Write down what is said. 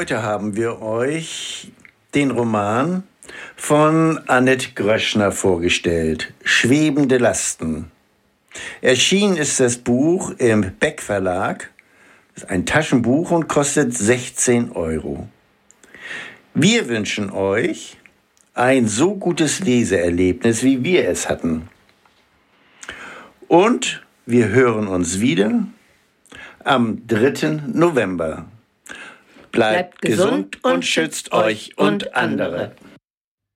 Heute haben wir euch den Roman von Annette Gröschner vorgestellt, Schwebende Lasten. Erschienen ist das Buch im Beck Verlag. Das ist ein Taschenbuch und kostet 16 Euro. Wir wünschen euch ein so gutes Leseerlebnis, wie wir es hatten. Und wir hören uns wieder am 3. November. Bleibt gesund und schützt euch und andere.